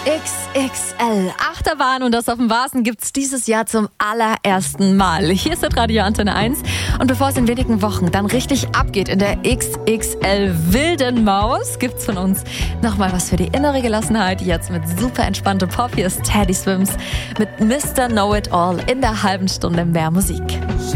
XXL Achterbahn und das auf dem Vasen gibt's dieses Jahr zum allerersten Mal. Hier ist das Radio Antenne 1 und bevor es in wenigen Wochen dann richtig abgeht in der XXL Wilden Maus, gibt's von uns nochmal was für die innere Gelassenheit. Jetzt mit super entspannte Pop. Hier ist Teddy Swims mit Mr. Know It All in der halben Stunde mehr Musik.